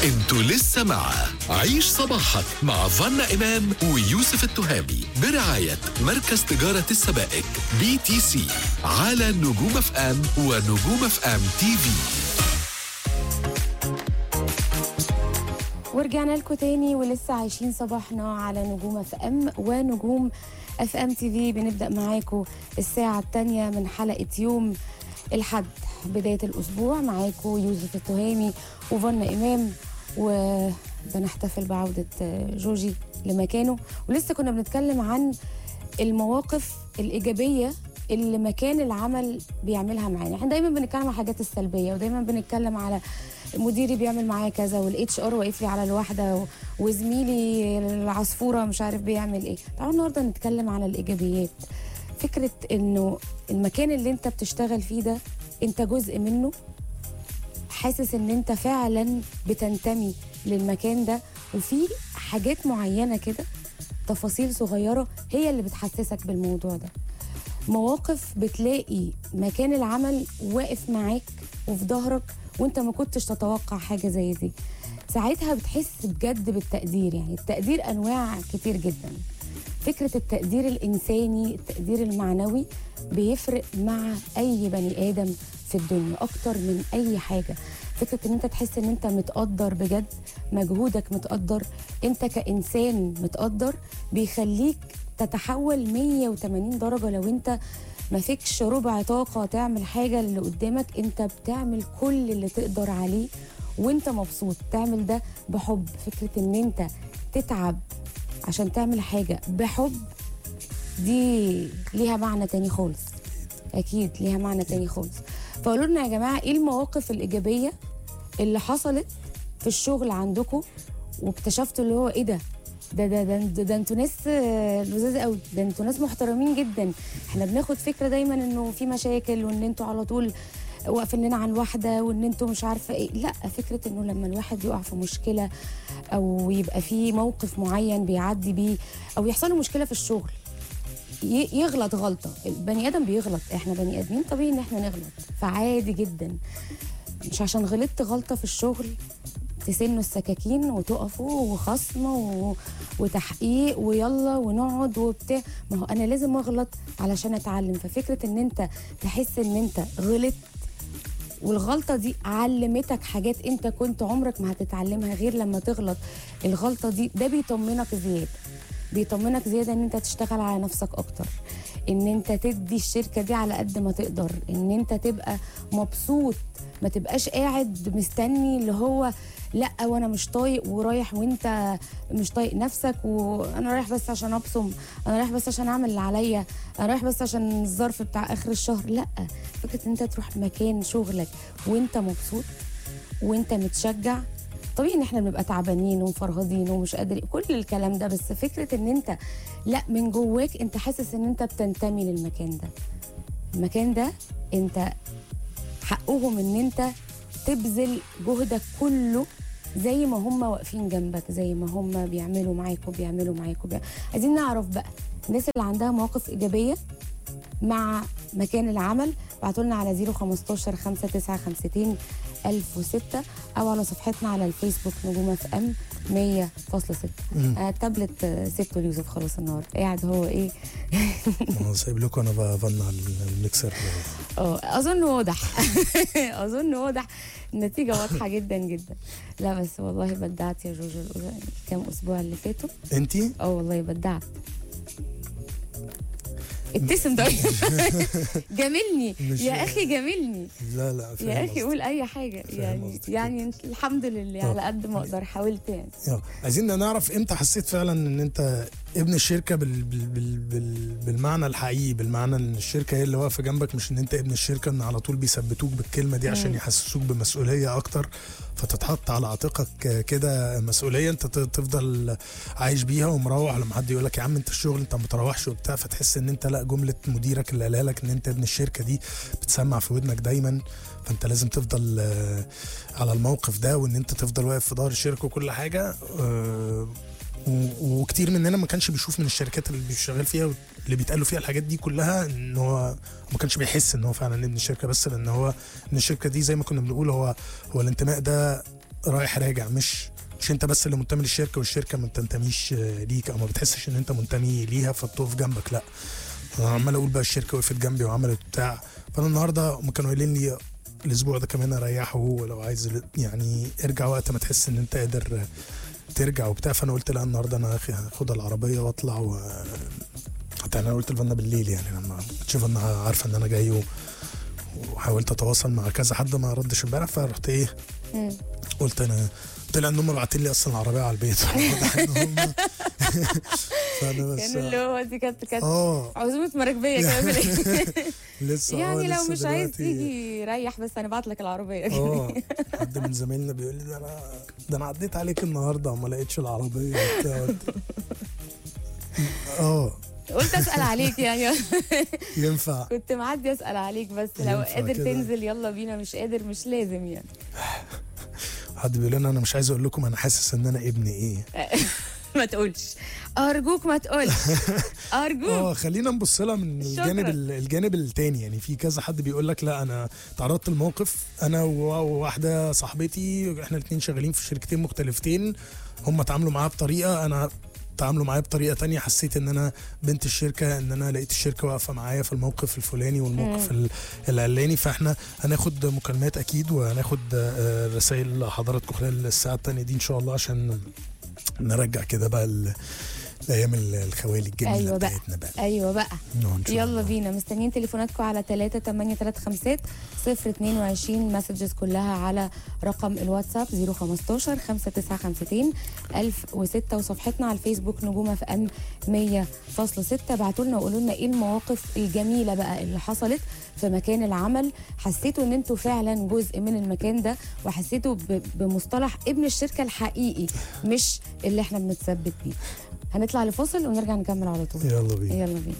انتوا لسه مع عيش صباحك مع فانا إمام ويوسف التهامي برعاية مركز تجارة السبائك BTC على نجوم اف ام ونجوم اف ام تي في. ورجعنا لكم تاني ولسه عايشين صباحنا على نجوم اف ام ونجوم اف ام تي في. بنبدأ معاكم الساعة الثانية من حلقة يوم الحد بداية الأسبوع. معاكم يوسف التهامي وفانا إمام، وبنحتفل بعودة جوجي لمكانه. ولسه كنا بنتكلم عن المواقف الإيجابية اللي مكان العمل بيعملها معانا. احنا دايما بنتكلم على الحاجات السلبية، ودايما بنتكلم على مديري بيعمل معايا كذا، والاتش ار واقف لي على الواحدة، وزميلي العصفورة مش عارف بيعمل ايه. تعالوا النهارده نتكلم على الإيجابيات. فكرة انه المكان اللي انت بتشتغل فيه ده انت جزء منه، حاسس ان انت فعلا بتنتمي للمكان ده، وفي حاجات معينة كده، تفاصيل صغيرة هي اللي بتحسسك بالموضوع ده. مواقف بتلاقي مكان العمل واقف معاك وفي ظهرك وانت ما كنتش تتوقع حاجة زي دي. ساعتها بتحس بجد بالتقدير. يعني التقدير انواع كتير جدا. فكرة التقدير الإنساني، التقدير المعنوي، بيفرق مع أي بني آدم في الدنيا أكتر من أي حاجة. فكرة إن أنت تحس إن أنت متقدر بجد، مجهودك متقدر، أنت كإنسان متقدر، بيخليك تتحول 180 درجة. لو أنت ما فيكش ربع طاقة تعمل حاجة اللي قدامك، أنت بتعمل كل اللي تقدر عليه وأنت مبسوط. تعمل ده بحب. فكرة إن أنت تتعب عشان تعمل حاجة بحب، دي ليها معنى تاني خالص. أكيد ليها معنى تاني خالص. فقولوا لنا يا جماعة إيه المواقف الإيجابية اللي حصلت في الشغل عندكم واكتشفتوا اللي هو إيه ده انتوا ناس لذاذ قوي، ده انتوا ناس محترمين جدا. احنا بناخد فكرة دايما إنه في مشاكل، وإن انتوا على طول واقفين لنا عن واحدة، وإن انتوا مش عارفة إيه. لا، فكرة إنه لما الواحد يقع في مشكلة، او يبقى في موقف معين بيعدي بيه، او يحصل له مشكله في الشغل، يغلط غلطه. البني ادم بيغلط، احنا بني ادمين، طبيعي ان احنا نغلط، فعادي جدا. مش عشان غلطت غلطه في الشغل تسنوا السكاكين وتقفوا وخصم وتحقيق ويلا ونقعد وبتاع. ما هو انا لازم اغلط علشان اتعلم. ففكره ان انت تحس ان انت غلط، والغلطة دي علمتك حاجات انت كنت عمرك ما هتتعلمها غير لما تغلط الغلطة دي، ده بيطمنك زيادة. بيطمنك زيادة ان انت تشتغل على نفسك اكتر، ان انت تدي الشركة دي على قد ما تقدر، ان انت تبقى مبسوط، ما تبقاش قاعد مستني اللي هو لا وانا مش طايق ورايح وانت مش طايق نفسك، وانا رايح بس عشان ابصم، انا رايح بس عشان اعمل اللي عليا، انا رايح بس عشان الظرف بتاع اخر الشهر. لا، فكره ان انت تروح مكان شغلك وانت مبسوط وانت متشجع. طبيعي ان احنا بنبقى تعبانين ومفرهدين ومش قادرين كل الكلام ده، بس فكره ان انت لا من جواك انت حاسس ان انت بتنتمي للمكان ده. المكان ده انت حقهم ان انت تبذل جهدك كله زي ما هم واقفين جنبك، زي ما هم بيعملوا معاك وبيعملوا معاك عايزين نعرف بقى الناس اللي عندها مواقف إيجابية مع مكان العمل. بعتوا لنا على 015 5952 1006 او على صفحتنا على الفيسبوك نجوم اف ام 100.6. تابلت سبته ليوسف خلاص النهارده، قاعد هو ايه سايب لكم انا بفنع الميكسر. اظن واضح اظن واضح، النتيجه واضحه جدا جدا. لا بس والله بدعت يا جوجو كام اسبوع اللي فاتوا. انتي والله بدعت. ابتسم طيب جاملني يا اخي، جاملني. لا يا اخي قول اي حاجه. يعني الحمد لله على قد ما اقدر حاولت يعني. عايزين نعرف امتى حسيت فعلا ان انت ابن الشركه بالمعنى الحقيقي، بالمعنى ان الشركه هي اللي واقفه جنبك، مش ان انت ابن الشركه ان على طول بيثبتوك بالكلمه دي عشان يحسسوك بمسؤوليه اكتر، فتتحط على عاتقك كده مسؤوليه انت تفضل عايش بيها ومروح لما حد يقول لك يا عم انت الشغل انت ما تروحش وبتاع، فتحس ان انت لا، جمله مديرك اللي قالها لك ان انت ابن الشركه دي بتسمع في ودنك دايما، فانت لازم تفضل على الموقف ده، وان انت تفضل واقف في ظهر الشركه وكل حاجه. وكتير مننا ما كانش بيشوف من الشركات اللي بيشتغل فيها اللي بيتقالوا فيها الحاجات دي كلها ان هو ما كانش بيحس ان هو فعلا ابن الشركه، بس لان هو ان الشركه دي زي ما كنا بنقول هو الانتماء ده رايح راجع، مش انت بس اللي منتمي للشركه والشركه ما بتنتميش ليك او ما بتحسش ان انت منتمي ليها فبتقف جنبك. لا، انا عمال اقول بقى الشركه وقفت جنبي وعملت بتاع. فانا النهارده هم كانوا قايلين لي الاسبوع ده كمان اريحه، ولو عايز يعني ارجع وقت ما تحس ان انت قادر ترجع وبتاع. فانا قلت لا، النهارده انا هاخد العربيه واطلع حتى انا قلت لفنا بالليل يعني لما تشوف ان عارفه ان انا جاي وحاولت اتواصل مع كذا حد ما ردش امبارح. فرحت ايه قلت انا طلع ان هم باعتين لي اصلا العربيه على البيت. فانا بس كان اللي هو دي كانت عزومه مراكبيه كمان لسه يعني لو لسه مش عايز دلوقتي تيجي ريح بس انا بعت لك العربيه. حد من زمايلنا بيقول لي ده انا عديت عليك النهارده وما لقيتش العربيه وبتاع. قلت اسال عليك يعني ينفع كنت معدي اسال عليك بس لو قادر كده تنزل يلا بينا، مش قادر مش لازم يعني. حد بيقول لنا انا مش عايز اقول لكم انا حاسس ان انا ابن ايه. ما تقولش ارجوك ما تقولش ارجوك. خلينا نبص لها من الجانب التاني. يعني في كذا حد بيقول لك لا انا تعرضت لموقف انا وواحده صاحبتي، احنا الاثنين شغالين في شركتين مختلفتين، هم اتعاملوا معاها بطريقه، انا تعاملوا معايا بطريقه تانية. حسيت ان انا بنت الشركه، ان انا لقيت الشركه واقفه معايا في الموقف الفلاني والموقف العلاني. فاحنا هناخد مكالمات اكيد وهناخد رسائل حضراتكم خلال الساعه الثانيه دي ان شاء الله، عشان نرجع كده بقى الايام الخوالي الجميله بتاعتنا بقى. ايوه بقى يلا بينا. مستنيين تليفوناتكم على 38335 مسجز كلها على رقم الواتساب 015 5952 1006 وصفحتنا على الفيسبوك نجوم اف ام 100.6. ابعتوا لنا وقولوا لنا ايه المواقف الجميله بقى اللي حصلت في مكان العمل، حسيتوا ان انتوا فعلا جزء من المكان ده وحسيتوا بمصطلح ابن الشركه الحقيقي مش اللي احنا بنتثبت بيه. هنطلع لفاصل ونرجع نكمل على طول. يلا بينا يلا بينا.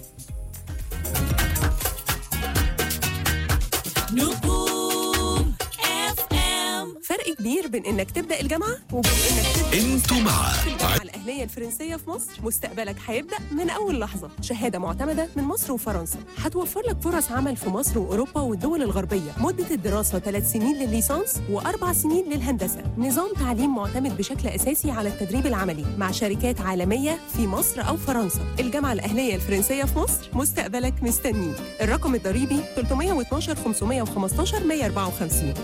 نجوم اف ام. فرق كبير بين انك تبدا الجامعه وبين انك تبدا انتوا مع الجامعه الاهليه الفرنسيه في مصر. مستقبلك هيبدا من اول لحظه. شهاده معتمده من مصر وفرنسا هتوفر لك فرص عمل في مصر واوروبا والدول الغربيه. مده الدراسه 3 سنين للليسانس و4 سنين للهندسه. نظام تعليم معتمد بشكل اساسي على التدريب العملي مع شركات عالميه في مصر او فرنسا. الجامعه الاهليه الفرنسيه في مصر، مستقبلك مستنيك. الرقم الضريبي 312 515 154.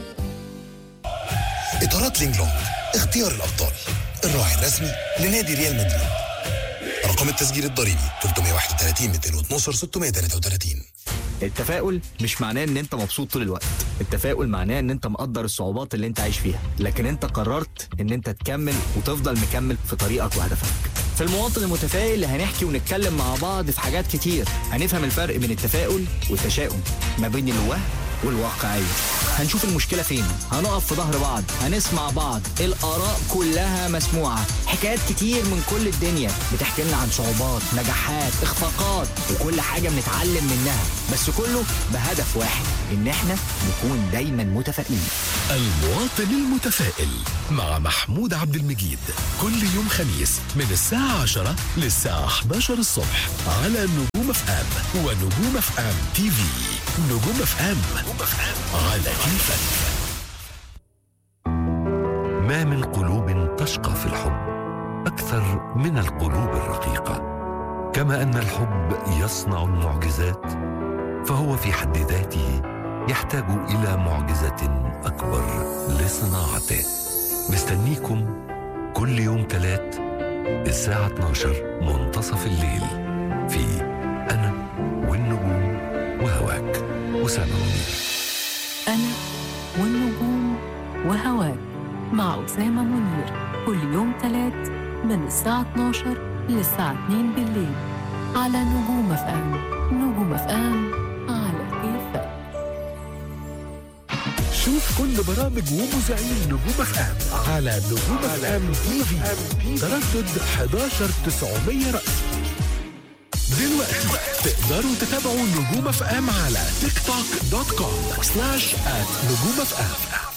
إطارات لينجلونج، اختيار الأبطال، الراعي الرسمي لنادي ريال مدريد. رقم التسجيل الضريبي 331 212 633. التفاؤل مش معناه ان انت مبسوط طول الوقت، التفاؤل معناه ان انت مقدر الصعوبات اللي انت عايش فيها، لكن انت قررت ان انت تكمل وتفضل مكمل في طريقك وهدفك. في المواطن المتفائل هنحكي ونتكلم مع بعض في حاجات كتير، هنفهم الفرق بين التفاؤل والتشاؤم، ما بين الوهم والواقعية. هنشوف المشكلة فين، هنقف في ظهر بعض، هنسمع بعض، الآراء كلها مسموعة، حكايات كتير من كل الدنيا بتحكي لنا عن صعوبات، نجاحات، اخفاقات، وكل حاجة بنتعلم منها، بس كله بهدف واحد، ان احنا نكون دايما متفائلين. المواطن المتفائل مع محمود عبد المجيد كل يوم خميس من الساعة 10 للساعة 11 الصبح على نجوم اف ام ونجوم اف ام تي في. نجوم اف ام على كيفك. ما من قلوب تشقى في الحب أكثر من القلوب الرقيقة. كما أن الحب يصنع المعجزات، فهو في حد ذاته يحتاج إلى معجزة أكبر لصناعته. مستنيكم كل يوم ثلاث الساعة 12 منتصف الليل في أنا والنجوم وهواك. أسامة منير. أنا والنجوم وهواك مع أسامة منير كل يوم ثلاث من الساعة 12 للساعة 2 بالليل على نجوم اف ام. نجوم اف ام على كيفك. شوف كل برامج ومذيعين نجوم اف ام على نجوم اف ام تي في. تردد 11900 رأس. دلوقتي تقدروا تتابعوا نجوم اف ام على TikTok.com/@نجوم اف ام.